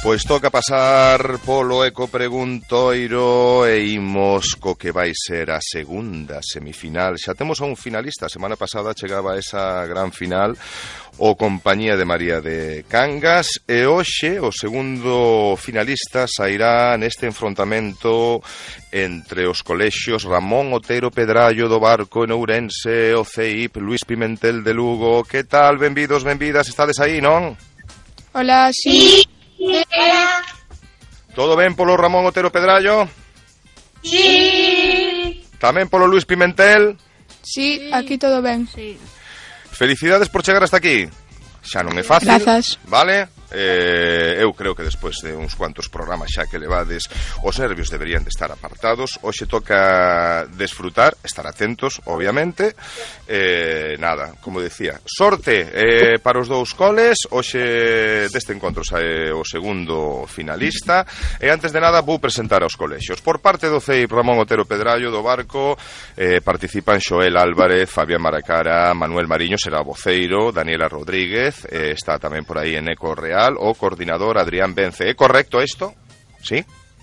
Pois toca pasar polo ecopreguntoiro e imos co que vai ser a segunda semifinal. Xa temos a un finalista, a semana pasada chegaba a esa gran final o Compañía de María de Cangas e hoxe o segundo finalista sairá neste enfrontamento entre os colexios Ramón Otero Pedrallo do Barco en Ourense, o CEIP Luís Pimentel de Lugo. Que tal? Benvidos, benvidas, estades aí, non? Hola, sí. Todo ben polo Ramón Otero Pedrallo? Sí. Tamén polo Luís Pimentel? Sí, aquí todo ben. Sí. Felicidades por chegar hasta aquí. Xa non é fácil. Grazas. Vale? Eu creo que despois de uns cuantos programas xa que levades, os nervios deberían de estar apartados. Hoxe toca desfrutar, estar atentos, obviamente. Nada, como decía, sorte para os dous coles. Hoxe deste encontro sae o segundo finalista. E antes de nada vou presentar aos colexios. Por parte do CEIP Ramón Otero Pedrallo do Barco participan Xoel Álvarez, Fabián Maracara, Manuel Mariño será voceiro, Daniela Rodríguez, está tamén por aí en Eco Real, o coordinador Adrián Vence. ¿É correcto isto? ¿Sí?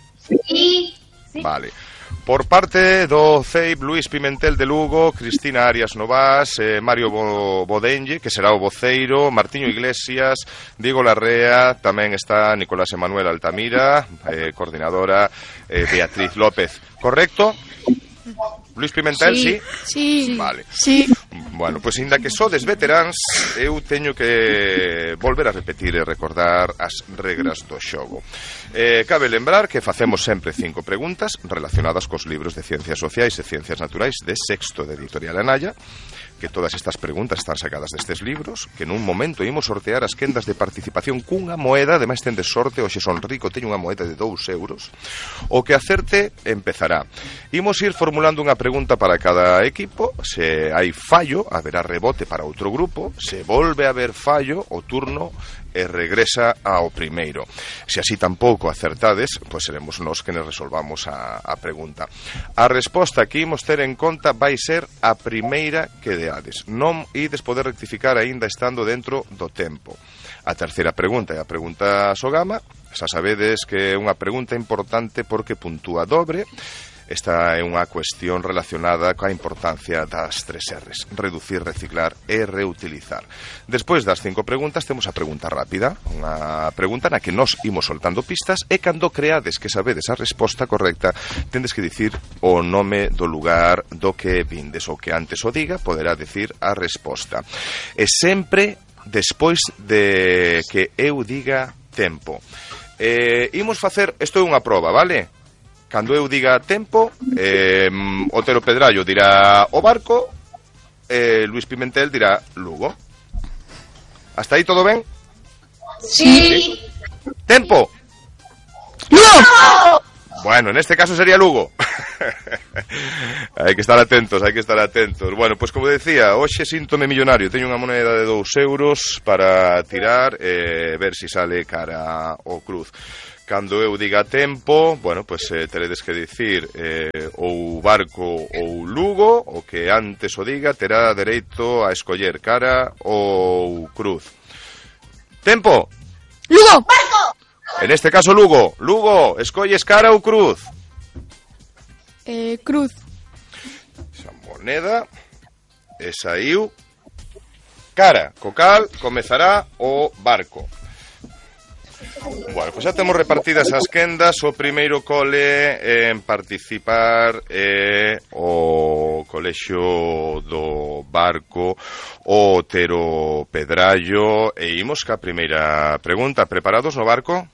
Sí. Vale. Por parte do CEIP Luís Pimentel de Lugo, Cristina Arias Novás, Mario Bodenlle, que será o voceiro, Martiño Iglesias, Diego Larrea, tamén está Nicolás Emanuel Altamira, coordinadora Beatriz López. Correcto? Luís Pimentel, sí? Sí. Vale. Sí. Bueno, pois inda que sodes veteráns, eu teño que volver a repetir e recordar as regras do xogo. Cabe lembrar que facemos sempre 5 preguntas relacionadas cos libros de Ciencias Sociais e Ciencias Naturais de sexto de Editorial Anaya, que todas estas preguntas están sacadas destes libros, que nun momento imos sortear as quendas de participación cunha moeda, ademais ten de sorte, hoxe son rico, teño unha moeda de 2 euros. O que acerte empezará. Imos ir formulando unha pregunta para cada equipo, se hai fallo, haberá rebote para outro grupo, se volve a haber fallo, o turno e regresa ao primeiro. Se así tampouco acertades, pois seremos nós que nos resolvamos a pregunta. A resposta que imos ter en conta vai ser a primeira que deades. Non ides poder rectificar aínda estando dentro do tempo. A terceira pregunta é a pregunta Sogama. Xa sabedes que é unha pregunta importante porque puntúa dobre. Esta é unha cuestión relacionada coa importancia das 3 R's: reducir, reciclar e reutilizar. Despois das 5 preguntas temos a pregunta rápida, unha pregunta na que nos imos soltando pistas e cando creades que sabedes a resposta correcta tendes que dicir o nome do lugar do que vindes, ou que antes o diga poderá dicir a resposta. E sempre despois de que eu diga tempo. Imos facer, isto é unha proba, vale? Cando eu diga tempo, Otero Pedrallo dirá o Barco, Luís Pimentel dirá Lugo. Hasta aí todo ben? Sí. Tempo. ¡No! Bueno, en este caso sería Lugo. Hai que estar atentos, hai que estar atentos. Bueno, pois como decía, hoxe síntome millonario. Teño unha moneda de 2 euros para tirar e ver se sale cara ou cruz. Cando eu diga tempo, bueno, pois teredes que dicir ou Barco ou Lugo, o que antes o diga terá dereito a escoller cara ou cruz. Tempo. Lugo. Barco. En este caso Lugo. Lugo, escolles cara ou cruz? Cruz. Esa moneda e saiu cara, co cal comezará o Barco. Bueno, pois xa temos repartidas as quendas. O primeiro cole en participar é o colexio do Barco, o Otero Pedrallo. E imos ca primeira pregunta. Preparados no Barco?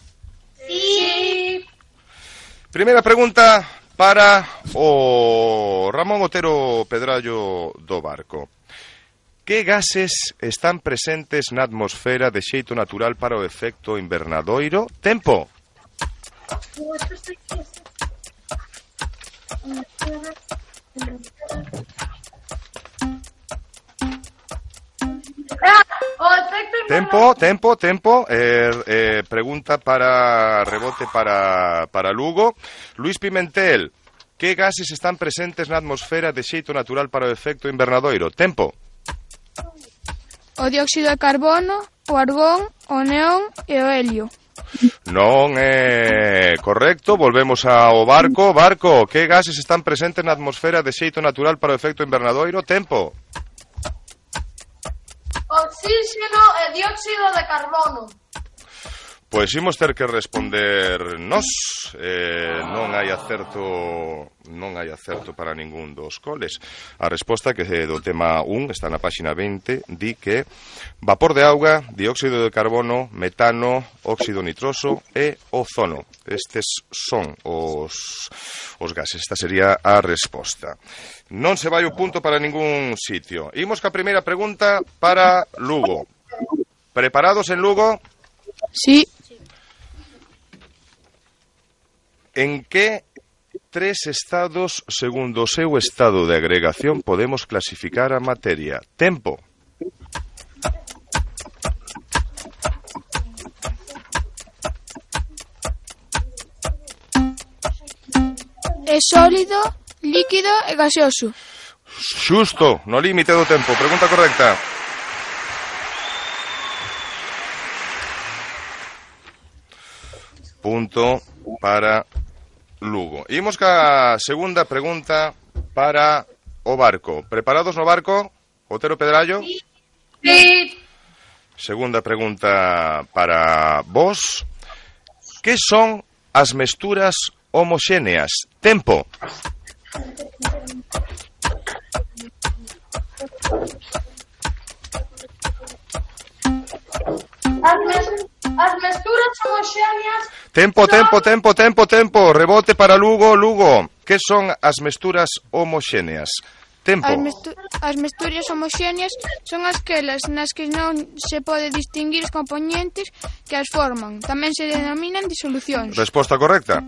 Sí. Primeira pregunta para o Ramón Otero Pedrallo do Barco. Que gases están presentes na atmosfera de xeito natural para o efecto invernadoiro? Tempo. Tempo. Pregunta para rebote para Lugo. Luís Pimentel, que gases están presentes na atmosfera de xeito natural para o efecto invernadoiro? Tempo. O dióxido de carbono, o argón, o neón e o helio. Non é correcto. Volvemos ao barco. Barco, que gases están presentes na atmosfera de xeito natural para o efecto invernadoiro? Tempo. Oxígeno e dióxido de carbono. Pois imos ter que responder nós. Non hai acerto para ningún dos coles. A resposta que do tema 1 está na páxina 20, di que vapor de auga, dióxido de carbono, metano, óxido nitroso e ozono. Estes son os gases. Esta sería a resposta. Non se vai o punto para ningún sitio. Imos ca primeira pregunta para Lugo. Preparados en Lugo? Sí. En que tres estados, segundo o seu estado de agregación, podemos clasificar a materia? Tempo. É sólido, líquido e gaseoso. Xusto, no límite do tempo. Pregunta correcta. Punto para Lugo. Imos ca segunda pregunta para o barco. Preparados no barco? Otero Pedrallo? Sí. Segunda pregunta para vos. Que son as mesturas homoxéneas? Tempo. As mesturas homoxéneas. Tempo. Rebote para Lugo. Lugo, que son as mesturas homoxéneas? Tempo. As mesturas homoxéneas son aquelas nas que non se pode distinguir os compoñentes que as forman. Tamén se denominan disolucións. Resposta correcta.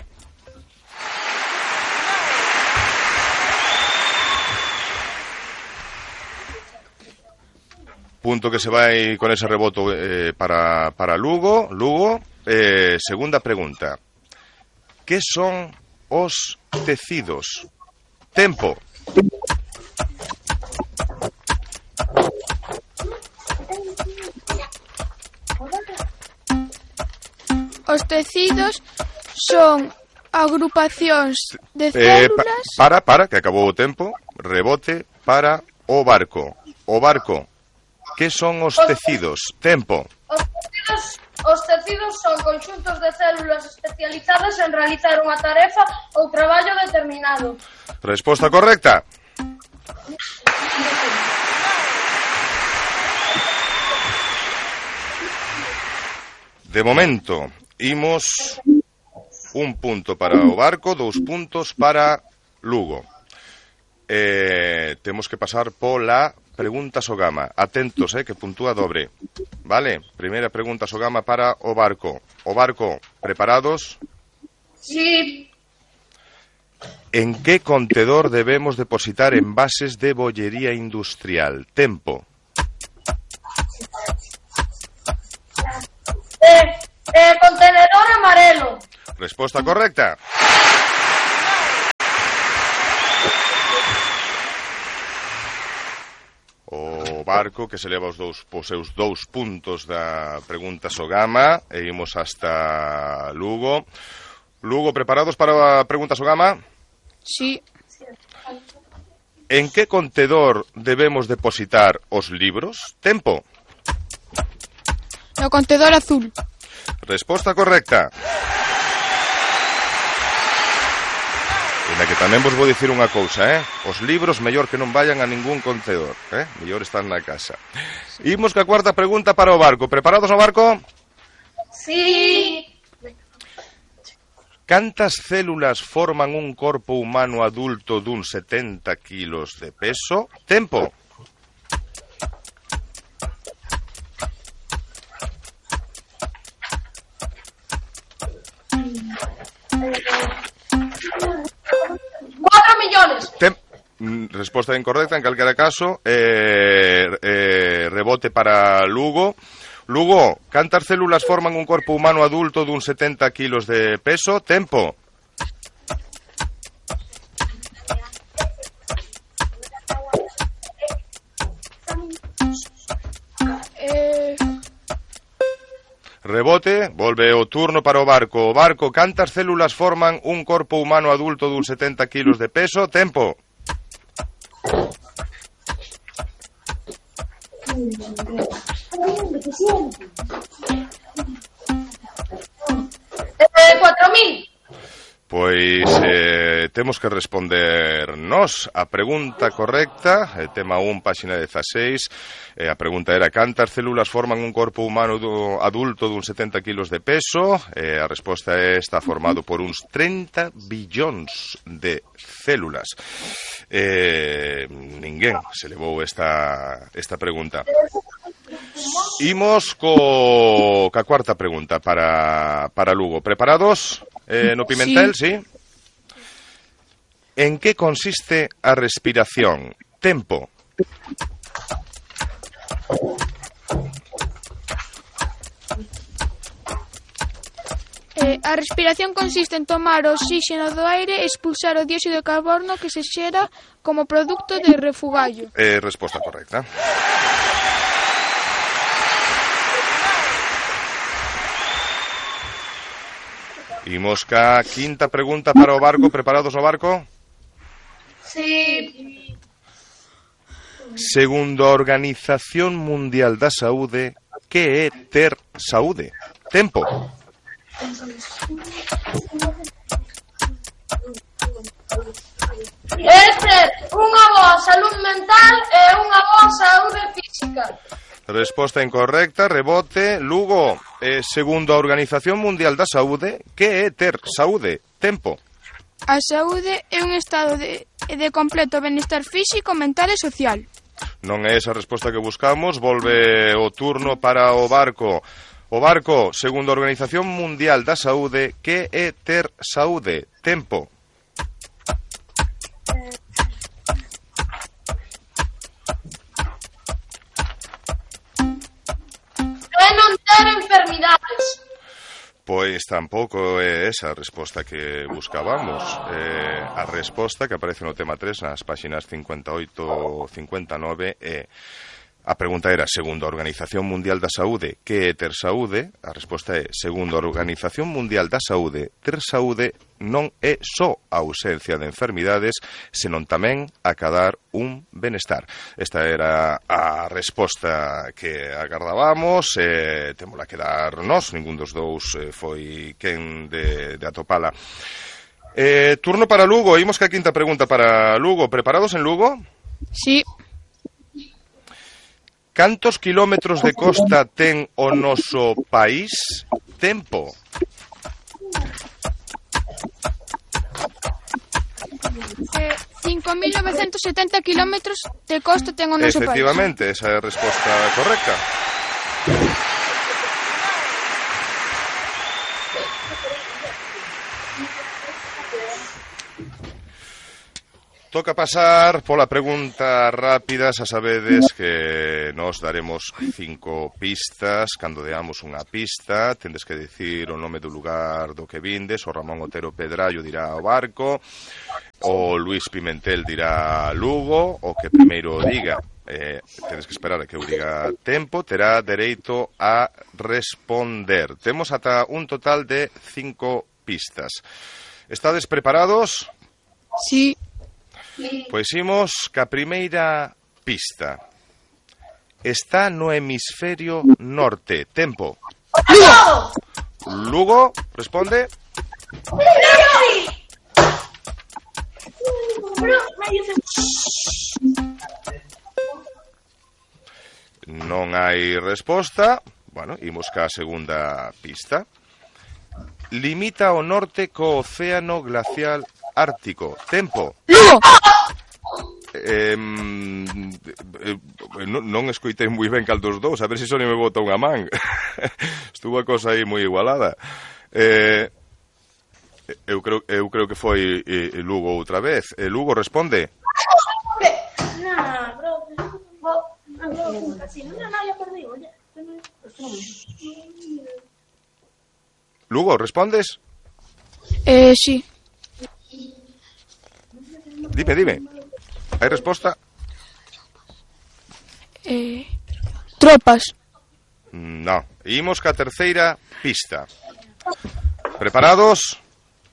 Punto que se vai con ese reboto para Lugo. Lugo, segunda pregunta. Que son os tecidos? Tempo. Os tecidos son agrupacións de células. Para, que acabou o tempo. Rebote para o barco. O barco. Que son os tecidos? Tempo. Os tecidos son conxuntos de células especializadas en realizar unha tarefa ou traballo determinado. Resposta correcta. De momento, imos un punto para o barco, 2 puntos para Lugo. Temos que pasar pola pregunta Sogama. Atentos, que puntúa dobre. Vale? Primeira pregunta Sogama para o barco. O barco, preparados? Sí. En que contedor debemos depositar envases de bollería industrial? Tempo. Contenedor amarelo. Resposta correcta. O barco que se leva os seus 2 puntos da pregunta Sogama e imos hasta Lugo. Lugo, preparados para a pregunta Sogama? Sí. En que contedor debemos depositar os libros? Tempo. No contedor azul. Resposta correcta. Na que tamén vos vou dicir unha cousa, Os libros mellor que non vayan a ningún contedor, Mellor están na casa. Imos ca cuarta pregunta para o barco. Preparados no barco? Sí. Cantas células forman un corpo humano adulto dun 70 kilos de peso? Tempo. Resposta incorrecta en calquera caso. Rebote para Lugo. Lugo, cantas células forman un corpo humano adulto dun 70 kilos de peso? Tempo. Rebote, volve o turno para o Barco. O Barco, cantas células forman un corpo humano adulto dun 70 kilos de peso? Tempo. 4.000. Pois temos que responder nós a pregunta correcta, tema 1, páxina 16. A pregunta era: cantas células forman un corpo humano adulto dun 70 kilos de peso? A resposta está formado por uns 30 billóns de células. Ninguén se levou esta pregunta. Imos ca cuarta pregunta para Lugo. Preparados? No Pimentel, sí. En que consiste a respiración? Tempo. A respiración consiste en tomar o oxígeno do aire e expulsar o dióxido de carbono que se xera como produto de refugallo. Resposta correcta. Imos ca quinta pregunta para o Barco. Preparados no Barco? Sí. Segundo a Organización Mundial da Saúde, que é ter saúde? Tempo. É ter unha boa saúde mental e unha boa saúde física. Resposta incorrecta. Rebote. Lugo, segundo a Organización Mundial da Saúde, que é ter saúde? Tempo. A saúde é un estado de completo benestar físico, mental e social. Non é esa a resposta que buscamos. Volve o turno para o Barco. O Barco, segundo a Organización Mundial da Saúde, que é ter saúde? Tempo. É non ter enfermidades. Pois tampouco é esa a resposta que buscábamos. A resposta que aparece no tema 3 nas páxinas 58 e 59 é... A pregunta era, segundo a Organización Mundial da Saúde, que é ter saúde? A resposta é, segundo a Organización Mundial da Saúde, ter saúde non é só a ausencia de enfermidades, senón tamén acadar un benestar. Esta era a resposta que agardábamos, témola que dar nós, ningún dos dous foi quen de atopala. Turno para Lugo, imos ca quinta pregunta para Lugo. Preparados en Lugo? Sí. Cantos kilómetros de costa ten o noso país? Tempo. Eh, 5.970 kilómetros de costa ten o noso país. Efectivamente, esa é a resposta correcta. Toca pasar pola pregunta rápida. Xa sabedes que nos daremos 5 pistas. Cando deamos unha pista, tendes que dicir o nome do lugar do que vindes. O Ramón Otero Pedrallo dirá o Barco, o Luís Pimentel dirá Lugo. O que primeiro diga, tedes que esperar a que eu diga tempo, terá dereito a responder. Temos ata un total de 5 pistas. Estades preparados? Sí. Pois imos ca primeira pista. Está no hemisferio norte. Tempo. Lugo. Lugo, responde. Non hai resposta. Bueno, imos ca segunda pista. Limita ao norte co océano glacial ártico. Tempo. Lugo. Non escoitei moi ben cal dos dous. A ver se Sony me bota unha man. Estuvo a cosa aí moi igualada. Eu creo que foi Lugo outra vez. Lugo, responde. Lugo, respondes? Sí. Dime. Hai resposta? Tropas. No. Imos ca terceira pista. Preparados?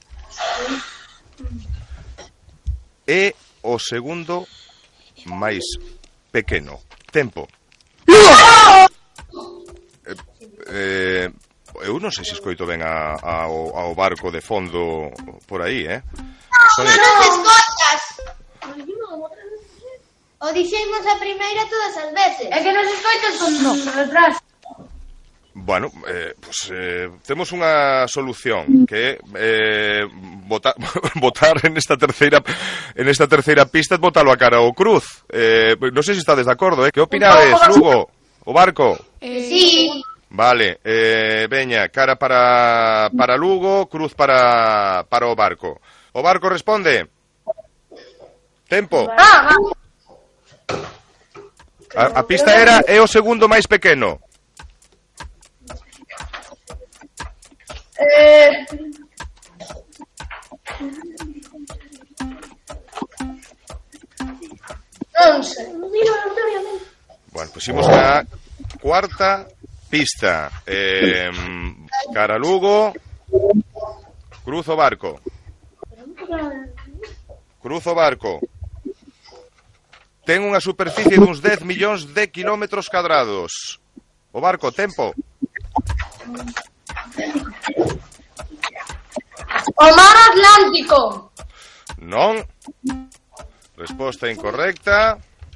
É o segundo máis pequeno. Tempo. Eu non sei se escoito ben ao barco de fondo por aí, Non escoitas. O dixemos a primeira todas as veces. É que nos escoitas con retraso. Bueno, temos unha solución que é botar en esta terceira pista e botalo a cara ao Cruz. Non sei se estades de acordo, que opinades, Lugo? O barco? Sí. Vale, veña, cara para Lugo, Cruz para o barco. O barco responde. Tempo. A pista era é o segundo máis pequeno. Non sei. Bueno, pusimos a cuarta pista. Cara Lugo, Cruz o barco. Cruz o barco. Ten unha superficie duns 10 millóns de kilómetros cadrados. O barco, tempo. O mar Atlántico. Non. Resposta incorrecta.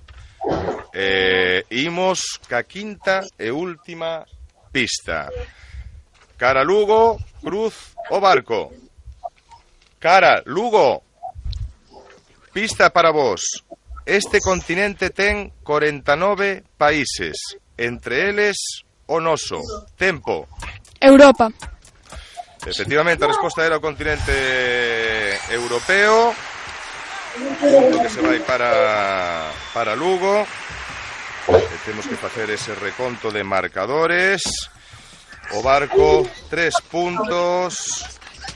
Imos ca quinta e última pista. Cara Lugo, Cruz o barco. Cara Lugo. Pista para vos. Este continente ten 49 países, entre eles o noso. Tempo. Europa. Efectivamente, a resposta era o continente europeo. Que se vai para Lugo. Temos que facer ese reconto de marcadores. O barco, 3 puntos.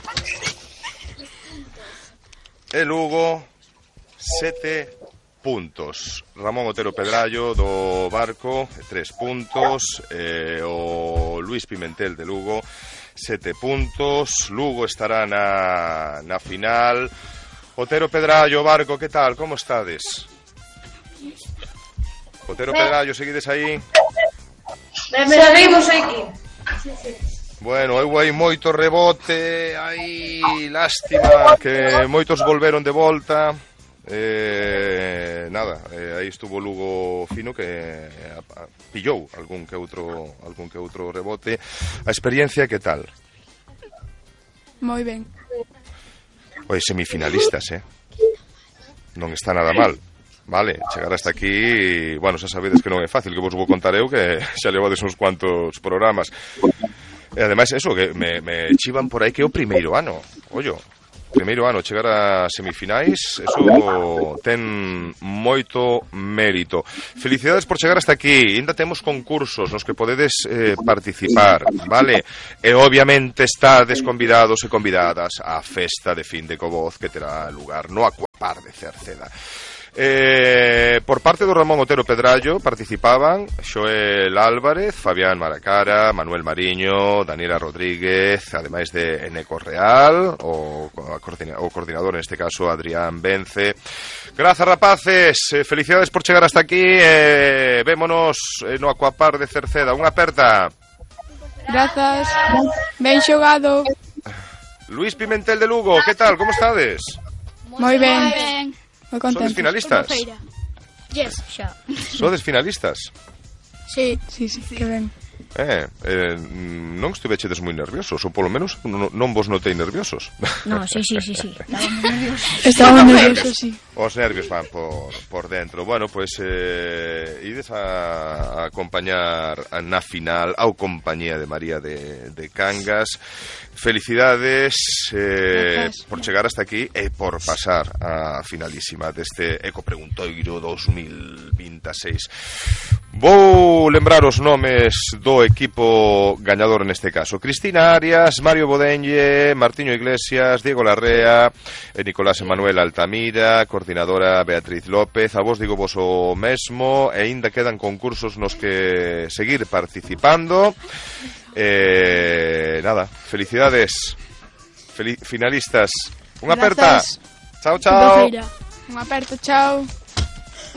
E Lugo, 7 puntos. Ramón Otero Pedrallo do barco, 3 puntos. O Luis Pimentel de Lugo, 7 puntos. Lugo estará na final. Otero Pedrallo, barco, que tal? Como estades? Otero Pedrallo, seguides aí? Seguimos aquí. Bueno, hai moito rebote, hai lástima que moitos volveron de volta. Aí estuvo Lugo fino que pillou algún que outro rebote. A experiencia que tal? Moi ben. Oi, semifinalistas, non está nada mal. Vale, chegar hasta aquí, bueno, xa sabedes que non é fácil, que vos vou contar eu que xa levades uns cuantos programas. E ademais, eso, que me chivan por aí que é o primeiro ano, primeiro ano, chegar a semifinais, eso ten moito mérito. Felicidades por chegar hasta aquí. Ainda temos concursos nos que podedes participar, vale? E obviamente estades convidados e convidadas á festa de fin de Covoz que terá lugar no Aquapar de Cerceda. Por parte do Ramón Otero Pedrallo participaban Xoel Álvarez, Fabián Maracara, Manuel Mariño, Daniela Rodríguez, ademais de Eneco Real, o coordinador neste caso Adrián Vence. Grazas, rapaces, felicidades por chegar hasta aquí. Vémonos no Aquapar de Cerceda. Unha aperta. Grazas. Ben xogado. Luis Pimentel de Lugo, que tal? Como estades? Moi ben. Moi contento. Sodes finalistas? Yes, xa. Sodes finalistas? Sí, que ben. Non estuvechedes moi nerviosos, ou polo menos non vos notei nerviosos. No, sí. Estábamos nerviosos. Estábamos nerviosos, sí. Os nervios van por dentro. Bueno, pois ides a acompañar na final ao compañía de María de Cangas. Felicidades por chegar hasta aquí e por pasar a finalísima deste Ecopreguntoiro 2026. Vou lembrar os nomes do equipo gañador neste caso. Cristina Arias, Mario Bodenlle, Martiño Iglesias, Diego Larrea, Nicolás Emanuel Altamira, coordinadora Beatriz López. A vos digo vos o mesmo, e aínda quedan concursos nos que seguir participando. Nada, felicidades, finalistas. Unha aperta. Chao, chao. Unha aperta, chao.